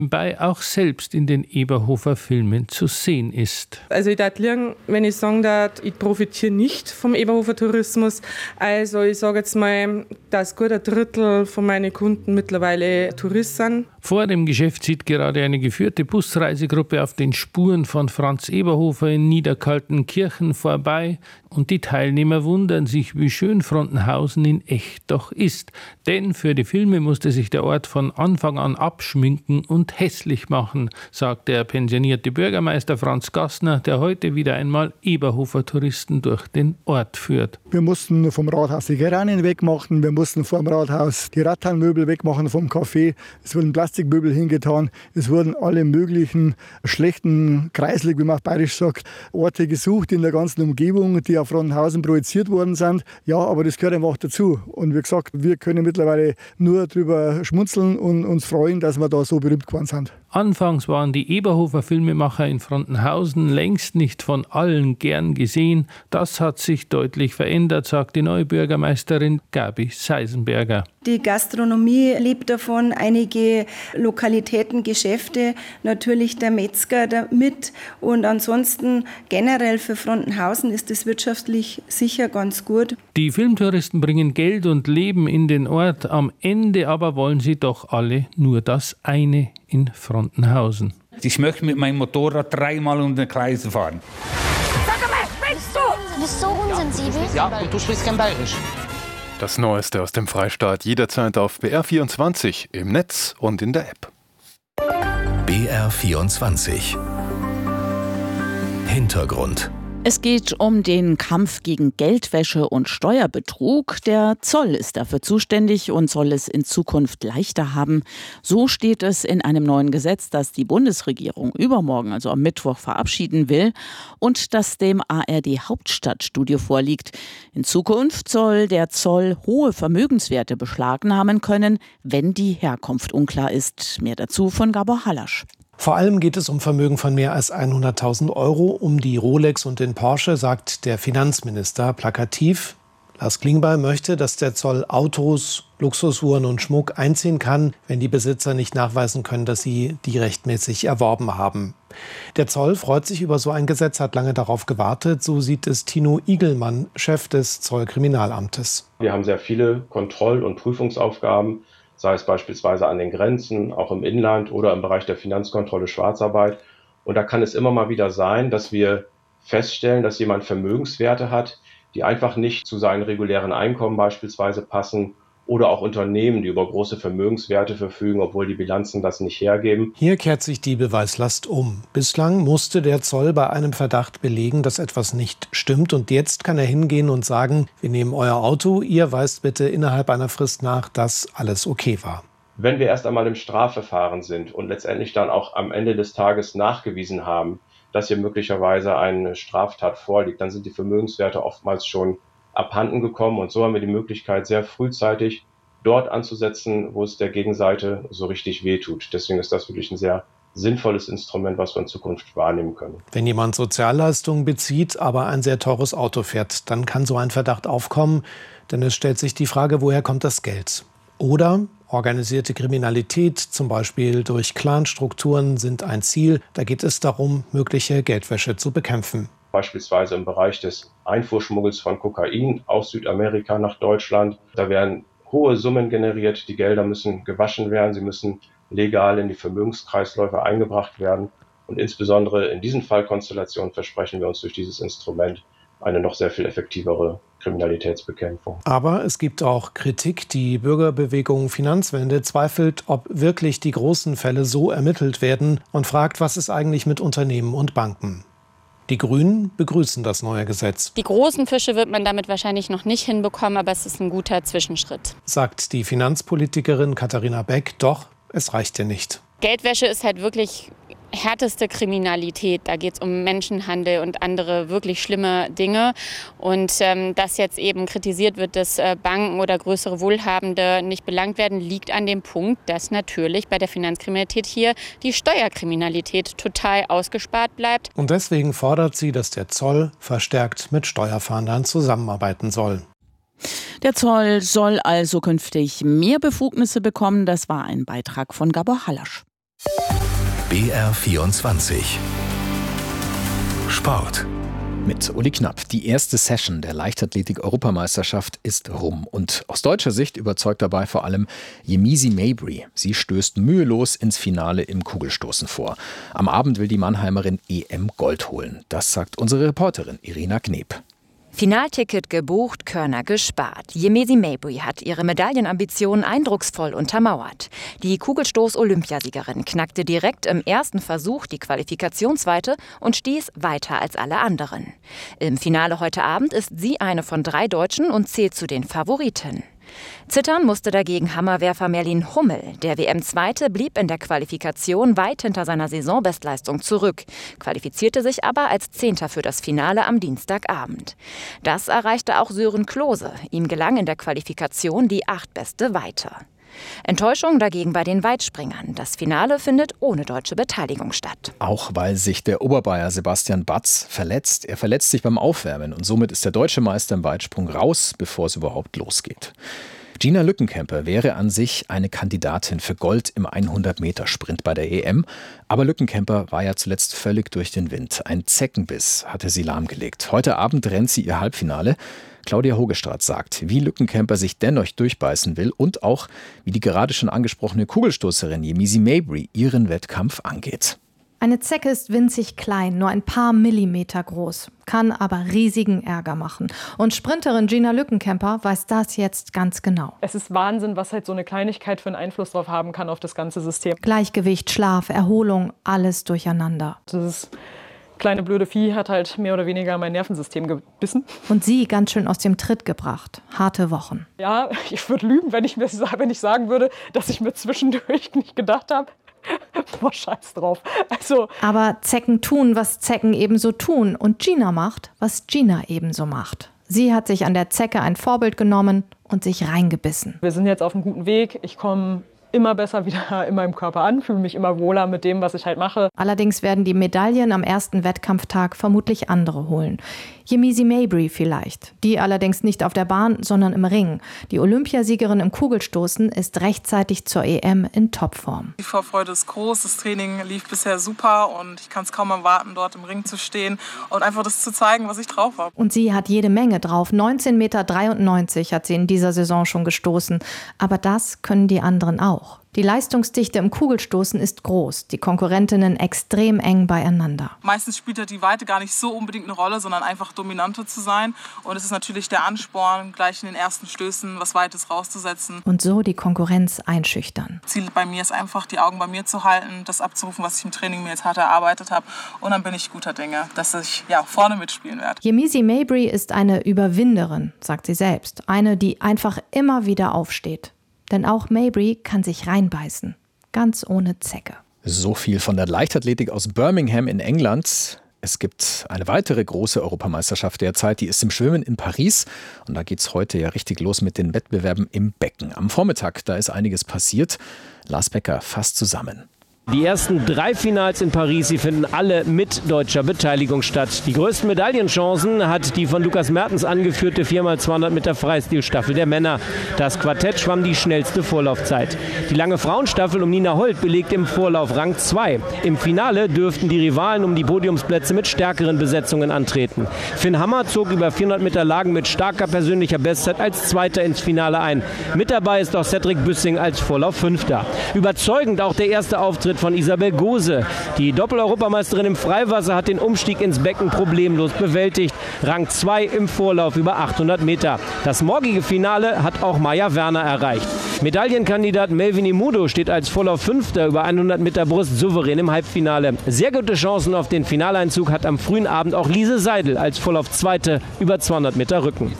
bei auch selbst in den Eberhofer Filmen zu sehen ist. Also ich darf liegen, wenn ich sagen darf, ich profitiere nicht vom Eberhofer Tourismus. Also ich sage jetzt mal, dass gut ein Drittel von meinen Kunden mittlerweile Touristen sind. Vor dem Geschäft zieht gerade eine geführte Busreisegruppe auf den Spuren von Franz Eberhofer in Niederkaltenkirchen vorbei und die Teilnehmer wundern sich, wie schön Frontenhausen in echt doch ist. Denn für die Filme musste sich der Ort von Anfang an abschminken und hässlich machen, sagt der pensionierte Bürgermeister Franz Gassner, der heute wieder einmal Eberhofer Touristen durch den Ort führt. Wir mussten vom Rathaus die Geranien wegmachen, wir mussten vom Rathaus die Rattanmöbel wegmachen vom Café, es wurden Plastikmöbel hingetan, es wurden alle möglichen schlechten Kreislig, wie man auf Bayerisch sagt, Orte gesucht in der ganzen Umgebung, die auf Frontenhausen projiziert worden sind. Ja, aber das gehört einfach dazu. Und wie gesagt, wir können mittlerweile nur darüber schmunzeln und uns freuen, dass wir da so berühmt geworden sind. Anfangs waren die Eberhofer Filmemacher in Frontenhausen längst nicht von allen gern gesehen. Das hat sich deutlich verändert, sagt die neue Bürgermeisterin Gabi Seisenberger. Die Gastronomie lebt davon, einige Lokalitäten, Geschäfte, natürlich der Metzger damit. Und ansonsten generell für Frontenhausen ist es wirtschaftlich sicher ganz gut. Die Filmtouristen bringen Geld und Leben in den Ort. Am Ende aber wollen sie doch alle nur das eine in Frontenhausen. Ich möchte mit meinem Motorrad 3-mal um den Kreis fahren. Sag mal, spinnst du? Du bist so unsensibel. Ja, und du sprichst kein Bayerisch. Das Neueste aus dem Freistaat jederzeit auf BR24 im Netz und in der App. BR24 Hintergrund. Es geht um den Kampf gegen Geldwäsche und Steuerbetrug. Der Zoll ist dafür zuständig und soll es in Zukunft leichter haben. So steht es in einem neuen Gesetz, das die Bundesregierung übermorgen, also am Mittwoch, verabschieden will und das dem ARD Hauptstadtstudio vorliegt. In Zukunft soll der Zoll hohe Vermögenswerte beschlagnahmen können, wenn die Herkunft unklar ist. Mehr dazu von Gabor Hallasch. Vor allem geht es um Vermögen von mehr als 100.000 Euro, um die Rolex und den Porsche, sagt der Finanzminister plakativ. Lars Klingbeil möchte, dass der Zoll Autos, Luxusuhren und Schmuck einziehen kann, wenn die Besitzer nicht nachweisen können, dass sie die rechtmäßig erworben haben. Der Zoll freut sich über so ein Gesetz, hat lange darauf gewartet. So sieht es Tino Igelmann, Chef des Zollkriminalamtes. Wir haben sehr viele Kontroll- und Prüfungsaufgaben, sei es beispielsweise an den Grenzen, auch im Inland oder im Bereich der Finanzkontrolle Schwarzarbeit. Und da kann es immer mal wieder sein, dass wir feststellen, dass jemand Vermögenswerte hat, die einfach nicht zu seinen regulären Einkommen beispielsweise passen, oder auch Unternehmen, die über große Vermögenswerte verfügen, obwohl die Bilanzen das nicht hergeben. Hier kehrt sich die Beweislast um. Bislang musste der Zoll bei einem Verdacht belegen, dass etwas nicht stimmt. Und jetzt kann er hingehen und sagen, wir nehmen euer Auto, ihr weist bitte innerhalb einer Frist nach, dass alles okay war. Wenn wir erst einmal im Strafverfahren sind und letztendlich dann auch am Ende des Tages nachgewiesen haben, dass hier möglicherweise eine Straftat vorliegt, dann sind die Vermögenswerte oftmals schon abhanden gekommen. Und so haben wir die Möglichkeit, sehr frühzeitig dort anzusetzen, wo es der Gegenseite so richtig wehtut. Deswegen ist das wirklich ein sehr sinnvolles Instrument, was wir in Zukunft wahrnehmen können. Wenn jemand Sozialleistungen bezieht, aber ein sehr teures Auto fährt, dann kann so ein Verdacht aufkommen, denn es stellt sich die Frage, woher kommt das Geld? Oder organisierte Kriminalität, zum Beispiel durch Clanstrukturen, sind ein Ziel. Da geht es darum, mögliche Geldwäsche zu bekämpfen. Beispielsweise im Bereich des Einfuhrschmuggels von Kokain aus Südamerika nach Deutschland. Da werden hohe Summen generiert, die Gelder müssen gewaschen werden, sie müssen legal in die Vermögenskreisläufe eingebracht werden. Und insbesondere in diesen Fallkonstellationen versprechen wir uns durch dieses Instrument eine noch sehr viel effektivere Kriminalitätsbekämpfung. Aber es gibt auch Kritik. Die Bürgerbewegung Finanzwende zweifelt, ob wirklich die großen Fälle so ermittelt werden und fragt, was ist eigentlich mit Unternehmen und Banken? Die Grünen begrüßen das neue Gesetz. Die großen Fische wird man damit wahrscheinlich noch nicht hinbekommen, aber es ist ein guter Zwischenschritt. Sagt die Finanzpolitikerin Katharina Beck, doch es reicht ja nicht. Geldwäsche ist halt wirklich härteste Kriminalität. Da geht es um Menschenhandel und andere wirklich schlimme Dinge. Und dass jetzt eben kritisiert wird, dass Banken oder größere Wohlhabende nicht belangt werden, liegt an dem Punkt, dass natürlich bei der Finanzkriminalität hier die Steuerkriminalität total ausgespart bleibt. Und deswegen fordert sie, dass der Zoll verstärkt mit Steuerfahndern zusammenarbeiten soll. Der Zoll soll also künftig mehr Befugnisse bekommen. Das war ein Beitrag von Gabor Hallasch. BR24 Sport. Mit Uli Knapp. Die erste Session der Leichtathletik-Europameisterschaft ist rum. Und aus deutscher Sicht überzeugt dabei vor allem Yemisi Mabry. Sie stößt mühelos ins Finale im Kugelstoßen vor. Am Abend will die Mannheimerin EM-Gold holen. Das sagt unsere Reporterin Irina Kneb. Finalticket gebucht, Körner gespart. Yemisi Mabry hat ihre Medaillenambitionen eindrucksvoll untermauert. Die Kugelstoß-Olympiasiegerin knackte direkt im ersten Versuch die Qualifikationsweite und stieß weiter als alle anderen. Im Finale heute Abend ist sie eine von 3 Deutschen und zählt zu den Favoriten. Zittern musste dagegen Hammerwerfer Merlin Hummel. Der WM-Zweite blieb in der Qualifikation weit hinter seiner Saisonbestleistung zurück, qualifizierte sich aber als 10. für das Finale am Dienstagabend. Das erreichte auch Sören Klose. Ihm gelang in der Qualifikation die 8. beste Weite. Enttäuschung dagegen bei den Weitspringern. Das Finale findet ohne deutsche Beteiligung statt. Auch weil sich der Oberbayer Sebastian Batz verletzt. Er verletzt sich beim Aufwärmen und somit ist der deutsche Meister im Weitsprung raus, bevor es überhaupt losgeht. Gina Lückenkämper wäre an sich eine Kandidatin für Gold im 100-Meter-Sprint bei der EM. Aber Lückenkämper war ja zuletzt völlig durch den Wind. Ein Zeckenbiss hatte sie lahmgelegt. Heute Abend rennt sie ihr Halbfinale. Claudia Hogestraat sagt, wie Lückenkämper sich dennoch durchbeißen will und auch, wie die gerade schon angesprochene Kugelstoßerin Yemisi Mabry ihren Wettkampf angeht. Eine Zecke ist winzig klein, nur ein paar Millimeter groß, kann aber riesigen Ärger machen. Und Sprinterin Gina Lückenkämper weiß das jetzt ganz genau. Es ist Wahnsinn, was halt so eine Kleinigkeit für einen Einfluss drauf haben kann auf das ganze System. Gleichgewicht, Schlaf, Erholung, alles durcheinander. Das kleine blöde Vieh hat halt mehr oder weniger mein Nervensystem gebissen. Und sie ganz schön aus dem Tritt gebracht. Harte Wochen. Ja, ich würde lügen, wenn ich sagen würde, dass ich mir zwischendurch nicht gedacht habe, boah, scheiß drauf. Aber Zecken tun, was Zecken ebenso tun. Und Gina macht, was Gina ebenso macht. Sie hat sich an der Zecke ein Vorbild genommen und sich reingebissen. Wir sind jetzt auf einem guten Weg. Ich komme immer besser wieder in meinem Körper an, fühle mich immer wohler mit dem, was ich halt mache. Allerdings werden die Medaillen am ersten Wettkampftag vermutlich andere holen. Yemisi Mabry vielleicht. Die allerdings nicht auf der Bahn, sondern im Ring. Die Olympiasiegerin im Kugelstoßen ist rechtzeitig zur EM in Topform. Die Vorfreude ist groß, das Training lief bisher super und ich kann es kaum erwarten, dort im Ring zu stehen und einfach das zu zeigen, was ich drauf habe. Und sie hat jede Menge drauf. 19,93 Meter hat sie in dieser Saison schon gestoßen. Aber das können die anderen auch. Die Leistungsdichte im Kugelstoßen ist groß, die Konkurrentinnen extrem eng beieinander. Meistens spielt ja die Weite gar nicht so unbedingt eine Rolle, sondern einfach dominanter zu sein. Und es ist natürlich der Ansporn, gleich in den ersten Stößen was Weites rauszusetzen. Und so die Konkurrenz einschüchtern. Ziel bei mir ist einfach, die Augen bei mir zu halten, das abzurufen, was ich im Training mir jetzt hart erarbeitet habe. Und dann bin ich guter Dinge, dass ich vorne mitspielen werde. Yemisi Mabry ist eine Überwinderin, sagt sie selbst. Eine, die einfach immer wieder aufsteht. Denn auch Mabry kann sich reinbeißen. Ganz ohne Zecke. So viel von der Leichtathletik aus Birmingham in England. Es gibt eine weitere große Europameisterschaft derzeit, die ist im Schwimmen in Paris. Und da geht's heute ja richtig los mit den Wettbewerben im Becken. Am Vormittag, da ist einiges passiert. Lars Becker fasst zusammen. Die ersten 3 Finals in Paris, sie finden alle mit deutscher Beteiligung statt. Die größten Medaillenchancen hat die von Lukas Mertens angeführte 4x200 Meter Freistilstaffel der Männer. Das Quartett schwamm die schnellste Vorlaufzeit. Die lange Frauenstaffel um Nina Holt belegt im Vorlauf Rang 2. Im Finale dürften die Rivalen um die Podiumsplätze mit stärkeren Besetzungen antreten. Finn Hammer zog über 400 Meter Lagen mit starker persönlicher Bestzeit als Zweiter ins Finale ein. Mit dabei ist auch Cedric Büssing als Vorlauf Fünfter. Überzeugend auch der erste Auftritt von Isabel Gose. Die Doppel-Europameisterin im Freiwasser hat den Umstieg ins Becken problemlos bewältigt. Rang 2 im Vorlauf über 800 Meter. Das morgige Finale hat auch Maja Werner erreicht. Medaillenkandidat Melvin Imudo steht als Vorlauf Fünfter über 100 Meter Brust souverän im Halbfinale. Sehr gute Chancen auf den Finaleinzug hat am frühen Abend auch Lise Seidel als Vorlauf Zweite über 200 Meter Rücken.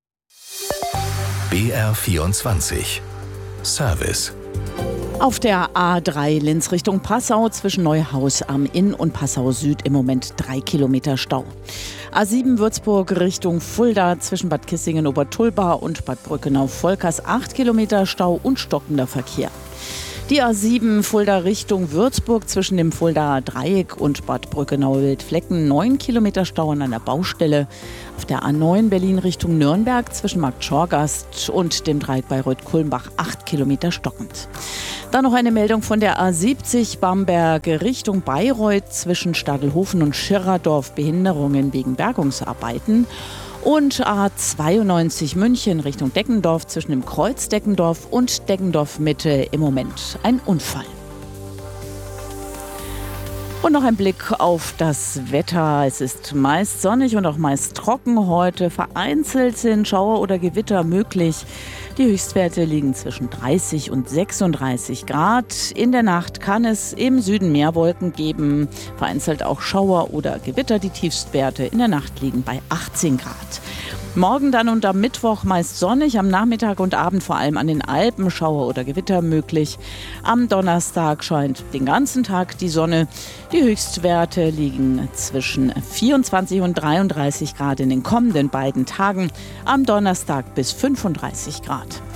BR24 Service. Auf der A3 Linz Richtung Passau zwischen Neuhaus am Inn und Passau Süd im Moment 3 Kilometer Stau. A7 Würzburg Richtung Fulda zwischen Bad Kissingen-Obertulba und Bad Brückenau-Volkers 8 Kilometer Stau und stockender Verkehr. Die A7 Fulda Richtung Würzburg zwischen dem Fuldaer Dreieck und Bad Brückenau-Wildflecken 9 Kilometer Stau an einer Baustelle. Auf der A9 Berlin Richtung Nürnberg zwischen Markt Schorgast und dem Dreieck Bayreuth-Kulmbach 8 Kilometer stockend. Dann noch eine Meldung von der A70 Bamberg Richtung Bayreuth zwischen Stadelhofen und Schirradorf, Behinderungen wegen Bergungsarbeiten. Und A92 München Richtung Deckendorf zwischen dem Kreuz Deckendorf und Deckendorf Mitte im Moment ein Unfall. Und noch ein Blick auf das Wetter. Es ist meist sonnig und auch meist trocken heute. Vereinzelt sind Schauer oder Gewitter möglich. Die Höchstwerte liegen zwischen 30 und 36 Grad. In der Nacht kann es im Süden mehr Wolken geben. Vereinzelt auch Schauer oder Gewitter. Die Tiefstwerte in der Nacht liegen bei 18 Grad. Morgen dann und am Mittwoch meist sonnig, am Nachmittag und Abend vor allem an den Alpen Schauer oder Gewitter möglich. Am Donnerstag scheint den ganzen Tag die Sonne. Die Höchstwerte liegen zwischen 24 und 33 Grad in den kommenden beiden Tagen. Am Donnerstag bis 35 Grad.